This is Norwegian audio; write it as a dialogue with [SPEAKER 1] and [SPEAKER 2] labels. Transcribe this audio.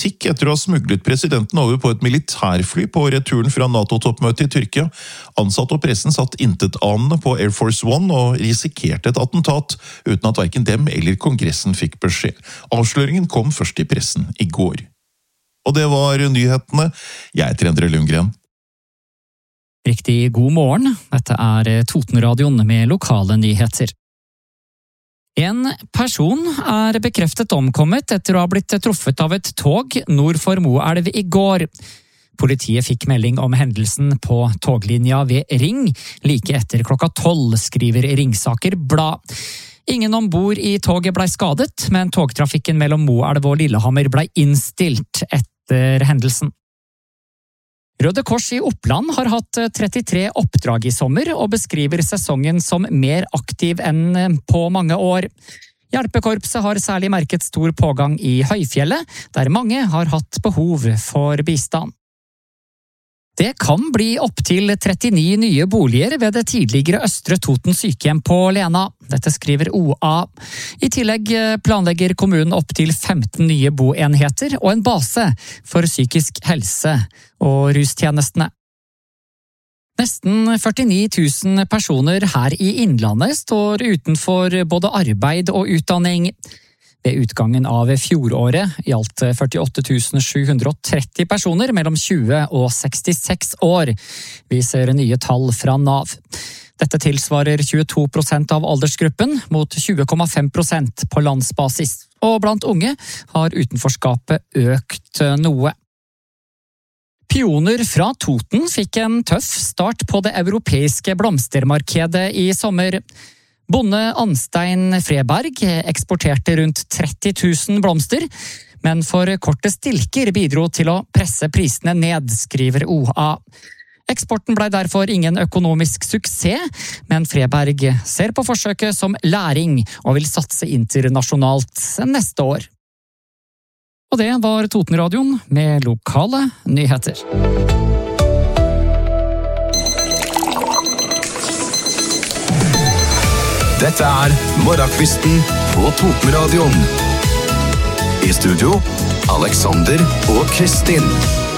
[SPEAKER 1] kritikk etter å ha smuglet presidenten over på et militærfly på returen fra NATO-toppmøtet i Tyrkia. Ansatte og pressen satt intetanende på Air Force One og risikerte et attentat uten at hverken dem eller kongressen fikk beskjed. Avsløringen kom først i pressen i går. Og det var nyhetene. Jeg heter Endre Lundgren.
[SPEAKER 2] Riktig god morgen. Dette er Totenradioen med lokale nyheter. En person er bekreftet omkommet etter å ha blitt truffet av et tog nord for Moelv i går. Politiet fikk melding om hendelsen på toglinja ved Ring like etter 12:00, skriver Ringsaker Blad. Ingen ombord i toget ble skadet, men togtrafikken mellom Moelv og Lillehammer ble innstilt etter hendelsen. Røde Kors i Oppland har hatt 33 oppdrag i sommer og beskriver sesongen som mer aktiv enn på mange år. Hjelpekorpset har særlig merket stor pågang i Høyfjellet, der mange har hatt behov for bistand. Det kan bli opp til 39 nye boliger ved det tidligere Østre Toten sykehjem på Lena. Dette skriver OA. I tillegg planlegger kommunen opp til 15 nye boenheter og en base for psykisk helse og rustjenestene. Nesten 49 000 personer her i Innlandet står utenfor både arbeid og utdanning. Ved utgangen av fjoråret gjaldt 48 730 personer mellom 20 og 66 år, viser nye tall fra Nav. Dette tilsvarer 22% av aldersgruppen mot 20,5% på landsbasis, og blant unge har utenforskapet økt noe. Pioner fra Toten fikk en tøff start på det europeiske blomstermarkedet i sommer. Bonde Anstein Freberg eksporterte rundt 30 000 blomster, men for korte stilker bidro til å presse prisene ned, skriver OA. Eksporten ble derfor ingen økonomisk suksess, men Freberg ser på forsøket som læring og vil satse internasjonalt neste år. Og det var Totenradioen med lokale nyheter.
[SPEAKER 3] Dette er Morgenkvisten på Totenradioen. I studio, Alexander og Kristin.